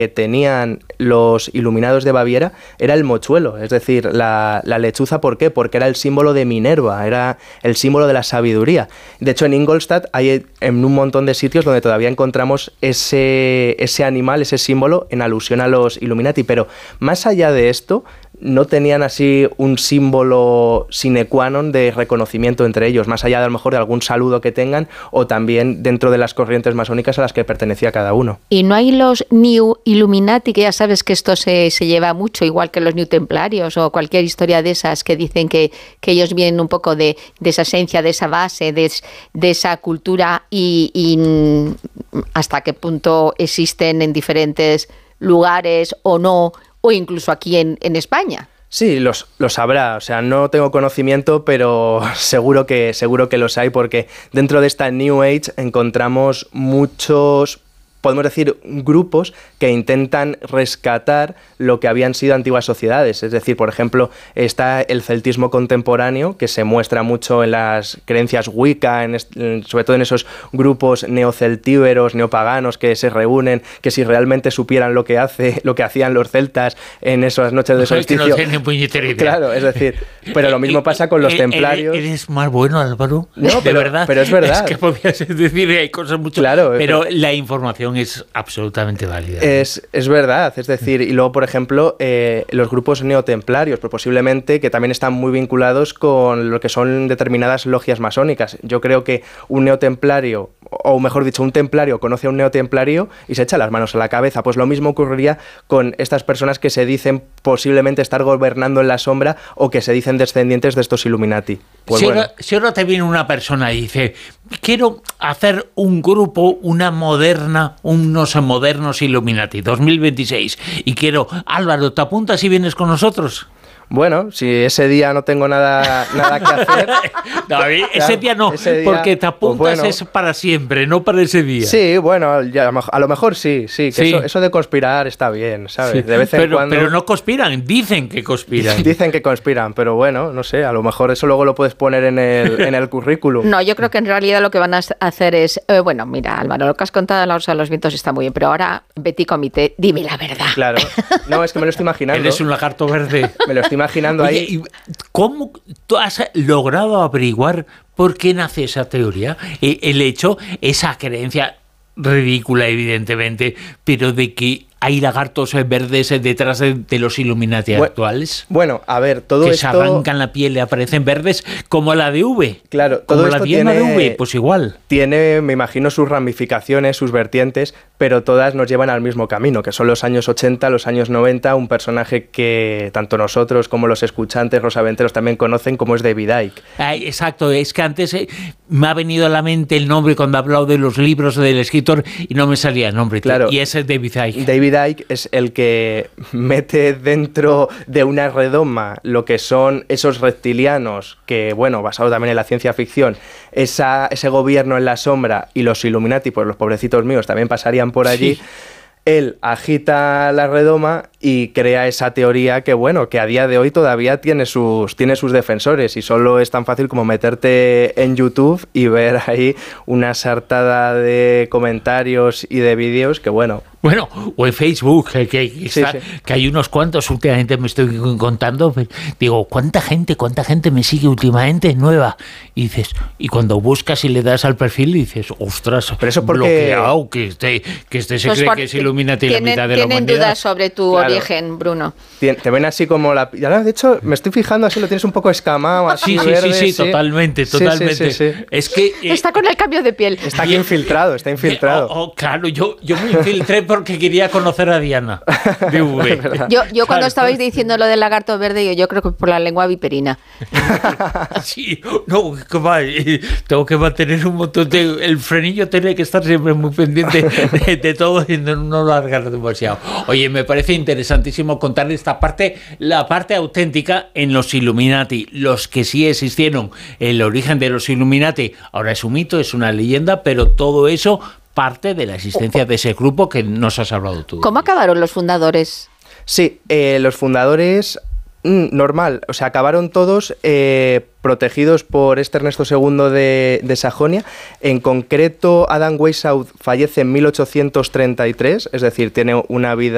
que tenían los iluminados de Baviera era el mochuelo, es decir, la lechuza. ¿Por qué? Porque era el símbolo de Minerva, era el símbolo de la sabiduría. De hecho, en Ingolstadt hay en un montón de sitios donde todavía encontramos ese animal, ese símbolo en alusión a los Illuminati, pero más allá de esto, no tenían así un símbolo sine qua non de reconocimiento entre ellos, más allá de a lo mejor de algún saludo que tengan o también dentro de las corrientes masónicas a las que pertenecía cada uno. Y no hay los New Illuminati, que ya sabes que esto se lleva mucho, igual que los New Templarios o cualquier historia de esas que dicen que ellos vienen un poco de esa esencia, de esa base, de esa cultura y hasta qué punto existen en diferentes lugares o no, o incluso aquí en España. Sí, los habrá, o sea, no tengo conocimiento, pero seguro que los hay, porque dentro de esta New Age encontramos muchos, podemos decir, grupos que intentan rescatar lo que habían sido antiguas sociedades. Es decir, por ejemplo, está el celtismo contemporáneo, que se muestra mucho en las creencias Wicca, sobre todo en esos grupos neoceltíberos, neopaganos, que se reúnen, que si realmente supieran lo que hacían los celtas en esas noches de solsticio. No tienen puñetera idea. Claro, es decir, pero lo mismo pasa con los templarios. ¿Eres más bueno, Álvaro? No, de verdad. Pero es verdad. Es que podías decir, hay cosas mucho. Claro, pero la información es absolutamente válida. Es verdad, es decir, y luego, por ejemplo, los grupos neotemplarios, pues posiblemente que también están muy vinculados con lo que son determinadas logias masónicas. Yo creo que un neotemplario, o mejor dicho, un templario conoce a un neotemplario y se echa las manos a la cabeza. Pues lo mismo ocurriría con estas personas que se dicen posiblemente estar gobernando en la sombra o que se dicen descendientes de estos Illuminati. Pues si ahora te viene una persona y dice, quiero hacer un grupo, unos modernos Illuminati 2026, y quiero, Álvaro, ¿te apuntas y vienes con nosotros? Bueno, si ese día no tengo nada que hacer... No, ese día no, porque te apuntas, pues bueno, es para siempre, no para ese día. Sí, bueno, ya, a lo mejor sí. Eso de conspirar está bien, ¿sabes? Sí, de vez en cuando... pero no conspiran, dicen que conspiran. Dicen que conspiran, pero bueno, no sé, a lo mejor eso luego lo puedes poner en el currículum. No, yo creo que en realidad lo que van a hacer es... bueno, mira, Álvaro, lo que has contado en la Rosa de los Vientos está muy bien, pero ahora, Petit Comité, dime la verdad. Claro. No, es que me lo estoy imaginando. Eres un lagarto verde. Me lo estoy imaginando ahí. Oye, ¿cómo tú has logrado averiguar por qué nace esa teoría? El hecho, esa creencia ridícula, evidentemente, pero de que hay lagartos verdes detrás de los Illuminati actuales. Bueno, a ver, todo que esto... se arrancan la piel y aparecen verdes, como la de V. Claro, como todo la esto diana de V, pues igual. Tiene, me imagino, sus ramificaciones, sus vertientes, pero todas nos llevan al mismo camino, que son los años 80, los años 90, un personaje que tanto nosotros como los escuchantes, los aventeros, también conocen, como es David Icke. Exacto, es que antes me ha venido a la mente el nombre cuando he hablado de los libros del escritor y no me salía el nombre. Claro, y ese es David Icke. David Icke es el que mete dentro de una redoma lo que son esos reptilianos, que, bueno, basado también en la ciencia ficción, ese gobierno en la sombra, y los Illuminati, pues los pobrecitos míos también pasarían por allí. Sí. Él agita la redoma y crea esa teoría que, bueno, que a día de hoy todavía tiene sus defensores, y solo es tan fácil como meterte en YouTube y ver ahí una sartada de comentarios y de vídeos que, bueno... Bueno, o en Facebook, que hay unos cuantos, últimamente me estoy contando, digo, ¿cuánta gente me sigue últimamente nueva? Y dices, y cuando buscas y le das al perfil, dices, ostras, pero eso porque... bloqueado, que este se cree que es Illuminati la mitad de la humanidad. Tienen dudas sobre tu origen, Bruno. Te ven así como la... De hecho, me estoy fijando así, lo tienes un poco escamado, así verde, sí, totalmente. Sí. Es que... está con el cambio de piel. Está aquí infiltrado. Claro, yo me infiltré porque quería conocer a Diana de V. Yo cuando estabais diciendo lo del lagarto verde, yo creo que por la lengua viperina. Sí, no, tengo que mantener un montón de... El frenillo tiene que estar siempre muy pendiente de todo y no largar demasiado. Oye, me parece interesantísimo contar esta parte, la parte auténtica en los Illuminati, los que sí existieron, el origen de los Illuminati. Ahora es un mito, es una leyenda, pero todo eso parte de la existencia de ese grupo que nos has hablado tú. ¿Cómo acabaron los fundadores? Sí, los fundadores, normal, o sea, acabaron todos protegidos por este Ernesto II de Sajonia. En concreto, Adam Weishaupt fallece en 1833, es decir, tiene una vida